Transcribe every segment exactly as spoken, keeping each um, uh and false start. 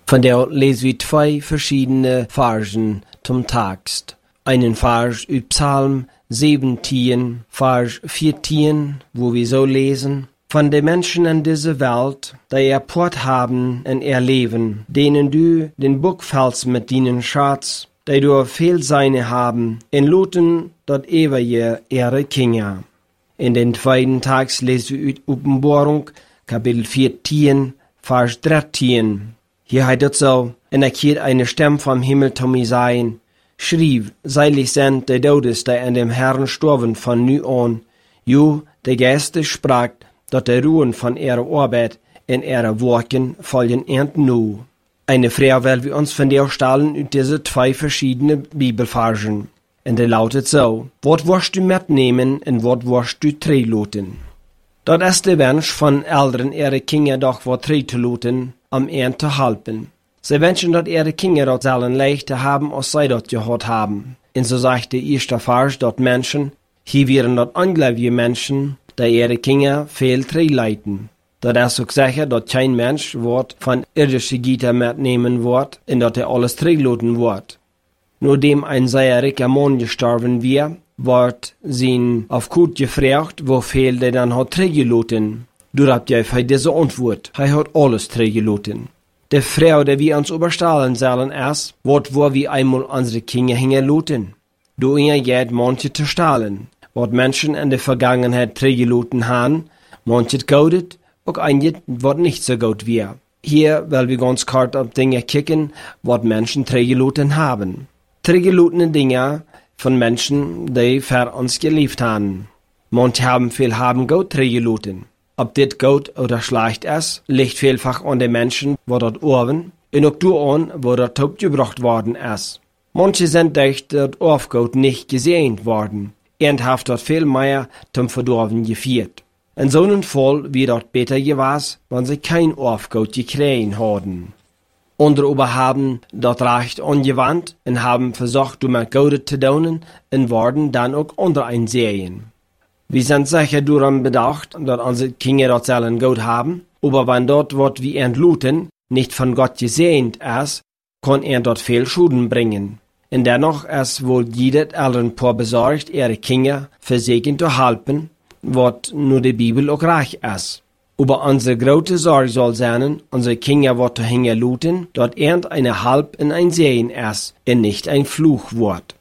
Von der lesen wir zwei verschiedene Versen zum Text. Einen Vers aus Psalm siebzehn, Vers vierzehn, wo wir so lesen: Von den Menschen in dieser Welt, die ihr Port haben in ihr Leben, denen du den Buch fällst mit deinen Schatz, die du viel seine haben, in Luten dort ewige ihre Kinder. In den zweiten Text lesen wir aus Offenbarung, Kapitel vierzehn, Vers dreizehn. Hier heißt es so: Und er kehrt eine Stimme vom Himmel zu mir sein, schrieb, seilig sind die Todes, die an dem Herrn storben von nu an. Jo, der Geist sprach, dass die Ruhen von ihrer Arbeit in ihre Worken folgen erst nu. Eine Frage will wir uns von der stellen über diese zwei verschiedene Bibelversen. Und der lautet so: Was wirst du mitnehmen und was wirst du treluten? Dort ist der Wunsch von Eltern, ihre Kinder doch was treluten, am Ende zu halten. Sie wünschen, dass ihre Kinder dort sollen leichter haben, als sie dort gehört haben. Und so sagt der erste Vers dort Menschen, hier wären dort ungläubige Menschen, die ihre Kinder viel treleiten. Dort ist auch sicher, dass kein Mensch wird von irdischen Gütern mitnehmen wird, und dass er alles treluten wird. Nur dem ein sehr reicher Mann gestorben wird, wird sie auf gut gefragt, wo viel der dann hat tregeluten. Du habt ja für diese Antwort, er hat alles tregeluten. Die Frau, die wir uns überstellen sollen, ist, was wo wir einmal unsere Kinder hingeluten. Du inge geht manche zu stahlen, was Menschen in der Vergangenheit tregeluten haben, manche gaudet, auch einige, was nicht so gut wir. Hier, weil wir ganz kurz auf Dinge kicken, was Menschen tregeluten haben. Tregelutene Dinge von Menschen, die für uns geliebt haben. Manche haben viel haben gut tregeluten. Ob das gut oder schlecht ist, liegt vielfach an den Menschen, wo dort oben, und auch du an, wo dort Taub gebracht worden ist. Manche sind durch das Aufgut nicht gesehen worden, und haben dort viel mehr zum Verdorben geführt. In so einem Fall wird dort besser gewesen, wenn sie kein Aufgut gekriegt haben. Andere aber haben dort recht angewandt und haben versucht, um Gute zu tun, und worden dann auch unter einsehen. Wir sind sicher daran bedacht, dass unsere Kinder dort sollen Gott haben, aber wenn dort wird wie entluten, nicht von Gott gesehen ist, kann er dort viel Schulden bringen. Und dennoch ist wohl jeder Elternpaar besorgt, ihre Kinder für sich zu halten, was nur die Bibel auch reich ist. Aber unsere große Sorge soll sein, unsere Kinder wird zu hingeluten, dort irgendeine Halb in ein Sehen ist, und nicht ein Fluchwort.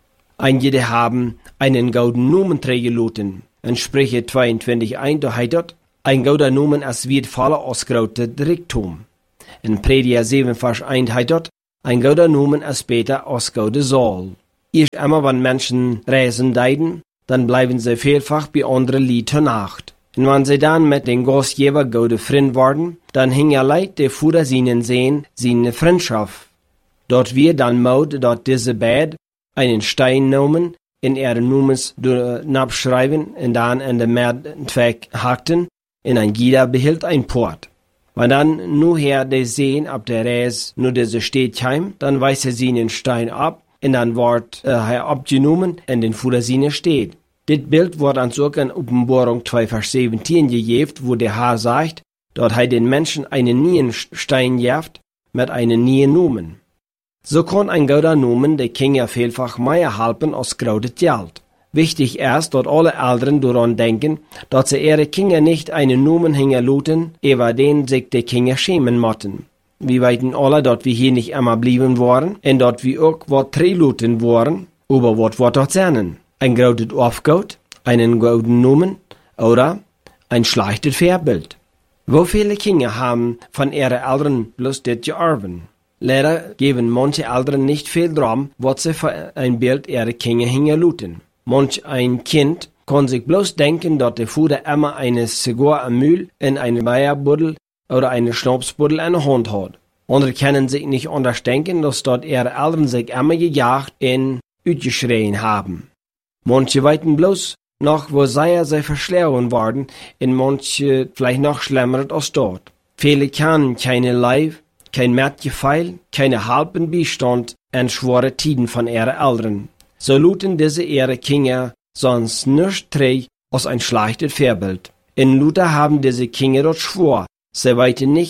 Einige haben einen goldenen Nomen tregeluten. In Sprüche zweiundzwanzig eins da heißt dort, ein goldener Nomen ist wie voller ausgerote Reichtum. In Prediger sieben Vers eins heißt dort, ein goldener Nomen ist besser als golde Soll. Erst einmal, wenn Menschen reisen deiden, dann bleiben sie vielfach bei anderen Lied zur Nacht. Und wenn sie dann mit den Gastgeber gute Freund worden, dann hing er leid, der Fuder ihnen sehen, seine Freundschaft. Dort wir dann Mode, dort diese Bad, einen Stein nehmen, in ihre Numens abschreiben und dann in den Merdweg hakten, in ein Gitter behielt ein Port. Wenn dann nur her die sehen, ab der Reis nur diese steht heim, dann weist er sie den Stein ab, und dann wird äh, er abgenommen, und den Fuder sie steht. Das Bild wird uns auch in Offenbarung zwei Vers siebzehn gegeben, wo der Herr sagt, dort hat den Menschen einen neuen Stein gejagt, mit einem neuen Nomen. So kann ein guter Nomen die Kinder vielfach mehr helfen als großes Geld. Wichtig ist, dass alle Eltern daran denken, dass sie ihre Kinder nicht einen Nomen hingeluten, über den sich die Kinder schämen müssen. Wir wissen alle, dass wir hier nicht immer blieben waren, und dass wir auch was treluten waren, aber was wird dort sein? Ein großes Aufgut, einen guten Nomen oder ein schlechtes Vorbild. Wo viele Kinder haben von ihren Eltern bloß das geerben? Leider geben manche Eltern nicht viel drum, was sie für ein Bild ihrer Kinder hingeluten. Manch ein Kind kann sich bloß denken, dass der Vater immer eine Zigarre am Mühl in einem Meierbuddel oder eine Schnapsbuddel in der Hand hat. Andere können sich nicht anders denken, dass dort ihre Eltern sich immer gejagt und ausgeschrien haben. Manche weiten bloß noch, wo sie sie verschlagen worden, und manche vielleicht noch schlimmer als dort. Viele kennen keine Leib, kein Mädgefeil, keine halben Beistand in schwere Tiden von ihren Eltern. So luten diese ihre Kinder sonst nichts treu als ein schlechtes Vorbild. In Luther haben diese Kinder dort schwor, sie weiten nicht,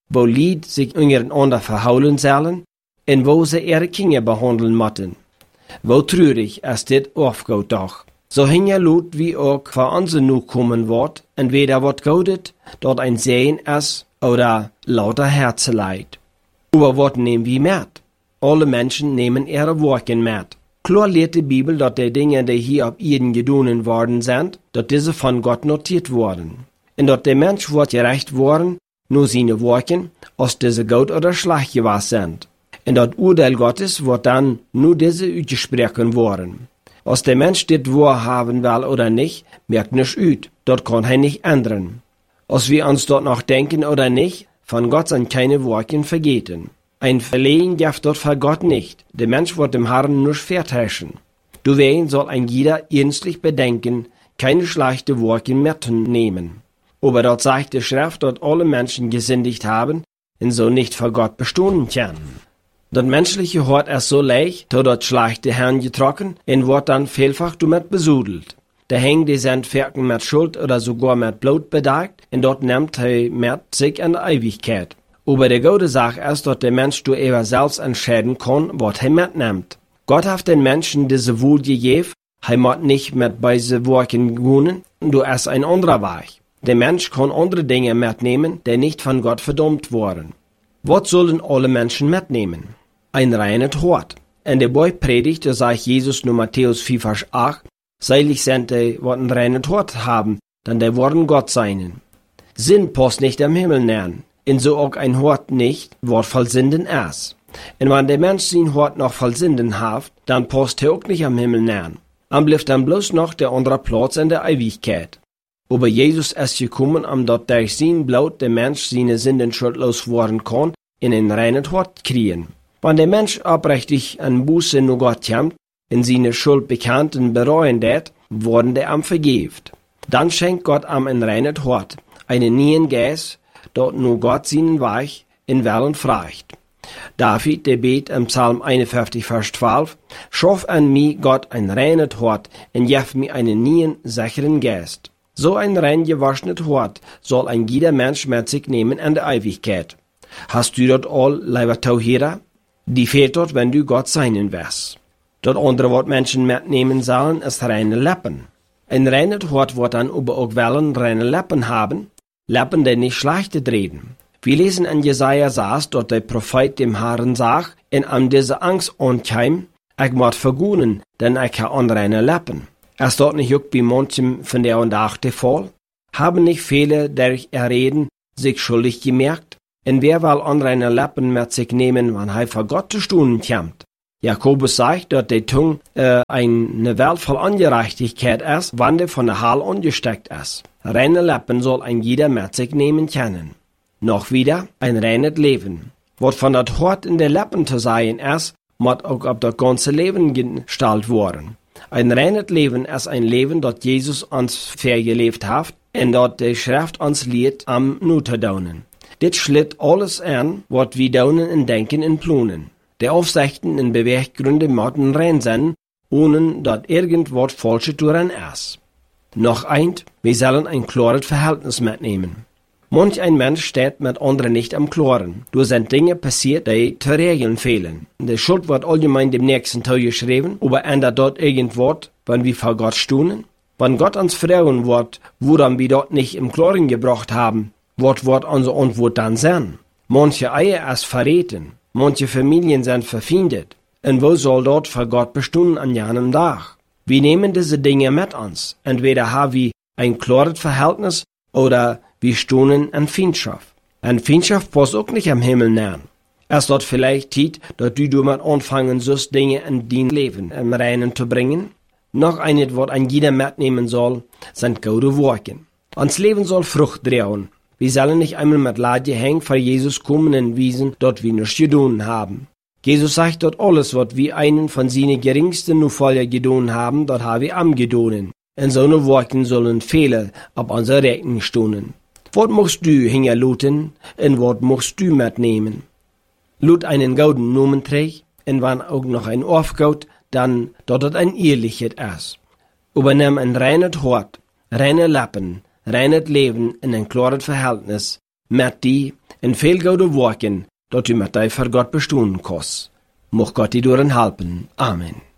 wo Lied sich untereinander verhaulen sollen, und wo sie ihre Kinder behandeln müssen. Wo traurig ist dit aufgeht doch. So hinja Lut wie auch für uns nu kommen wird, entweder wird Gott dort ein Sehen ist oder lauter Herzeleid. Aber was nehmen wir mit? Alle Menschen nehmen ihre Worte mit. Klar lehrt die Bibel, dass die Dinge, die hier auf Erden gedonen worden sind, dass diese von Gott notiert wurden. Und dass der Mensch wird gerecht worden, nur seine Worte, aus diese gut oder schlecht gewesen sind. Und das Urteil Gottes wird dann nur diese ausgesprochen worden. Als der Mensch das wahrhaben will oder nicht, merkt nicht ut. Dort kann er nicht ändern. Als wir uns dort noch denken oder nicht, von Gott sind keine Worte vergeten. Ein Verlehen darf dort für Gott nicht. Der Mensch wird dem Herrn nur vertäuschen. Deswegen soll ein jeder ernstlich bedenken, keine schlechte Worte mitnehmen. Aber dort sagt die Schrift, dass alle Menschen gesündigt haben und so nicht vor Gott bestehen können. Das menschliche Hort ist so leicht, dass dort schlechte Herren getrocken und wird dann vielfach damit besudelt. Da hängen die Sandferken mit Schuld oder sogar mit Blut bedeckt und dort nimmt er mit sich in der Ewigkeit. Aber die gute Sache ist, dass der Mensch durch er selbst entscheiden kann, was er mitnimmt. Gott hat den Menschen diese Wohl gegeben, er muss nicht mit beise Worten gehen, du ist ein anderer Weg. Der Mensch kann andere Dinge mitnehmen, die nicht von Gott verdammt wurden. Was sollen alle Menschen mitnehmen? Ein reines Hort. In der Bergpredigt, da sagt Jesus nur Matthäus vier, Vers acht, seilig sind die, was ein reines Hort haben, denn die werden Gott seinen. Sinn passt nicht am Himmel nähern, in so auch ein Hort nicht, was voll Sünden ist. Und wenn der Mensch sein Hort noch voll Sünden hat, dann passt er auch nicht am Himmel nähern. Am bleibt dann bloß noch der andere Platz in der Ewigkeit. Aber Jesus ist gekommen, um dort durch sein Blut der Mensch seine Sünden schuldlos worden kann, in ein reines Hort kriegen. Wenn der Mensch aufrichtig an Buße nur Gott kommt, in seine Schuld bekannt und bereuen det, worden der am vergift. Dann schenkt Gott am ein reines Hort, einen neuen Geist, dort nur Gott seinen Weg in Wellen fragt. David, der bet im Psalm einundfünfzig, Vers zwölf, schaff an mir Gott ein reines Hort und gef mir einen neuen, sicheren Geist. So ein rein gewaschenes Hort soll ein jeder Mensch mit sich nehmen in der Ewigkeit. Hast du dort all, lieber Tauhierer? Die fehlt dort, wenn du Gott seinen wirst. Dort andere, was Menschen mitnehmen sollen, ist reine Lippen. Ein reines Hort wird dann aber auch wollen reine Lippen haben, Lippen, die nicht schlecht reden. Wir lesen in Jesaja sechs, dort der Prophet dem Herrn sagt, in an diese Angst ankam, ich muss vergunen, denn ich habe unreine Lippen. Ist dort nicht auch bei manchem von der und auch der Fall? Haben nicht viele, durch ihr Reden, sich schuldig gemerkt? Und wer will unreine Lippen mit sich nehmen, wenn er vor Gott zu stunden kommt? Jakobus sagt, dass die Zunge äh, eine Welt voll Ungerechtigkeit ist, wenn die von der Haal angesteckt ist. Reine Lippen soll ein jeder mit sich nehmen können. Noch wieder ein reines Leben. Was von der Hort in der Lippen zu sein ist, muss auch auf das ganze Leben gestaltet werden. Ein reines Leben ist ein Leben, das Jesus uns vergelebt hat und das die Schrift uns lehrt, am nu zu daunen. Dit schlitt alles an, was wir daunen und denken und planen. Die Aufsichten und Beweggründe müssen rein sein, ohne dass irgendwas Falsches daran ist. Noch eins, wir sollen ein klares Verhältnis mitnehmen. Manch ein Mensch steht mit anderen nicht am Klaren. Da sind Dinge passiert, die zu regeln fehlen. Die Schuld wird allgemein dem Nächsten zugeschrieben, aber ändert dort irgendwas, wenn wir vor Gott stehen? Wenn Gott uns fragen wird, woran wir dort nicht im Klaren gebracht haben, was wird unsere Antwort dann sein? Manche Eier ist verraten, manche Familien sind verfeindet. Und wo soll dort vor Gott bestehen an jenem Tag? Wir nehmen diese Dinge mit uns. Entweder haben wir ein klares Verhältnis oder wir stehen in Feindschaft. Eine Feindschaft passt auch nicht am Himmel nähern. Es dort vielleicht Zeit, dass du damit anfangen sollst, Dinge in dein Leben im Reinen zu bringen. Noch eines, was ein jeder mitnehmen soll, sind gute Worte. Ans Leben soll Frucht tragen. Wir sollen nicht einmal mit Ladje hängen vor Jesus kommen und wiesen, dort wir nichts getan haben. Jesus sagt dort alles, was wir einen von seinen geringsten nur vorher getan haben, dort haben wir am getan. In so ne Worten sollen Fehler auf unserer Rechnung stehen. Was musst du hingerluten und was musst du mitnehmen? Lut einen gouden Nomen trägt, und wenn auch noch ein aufgeht, dann dort es ein ehrliches ist. Übernimm ein reines Hort, reine Lappen, reines Leben in ein klares Verhältnis mit die en veel gode woorden, dat u met die voor God bestoen kost. Mocht God die door hen helpen. Amen.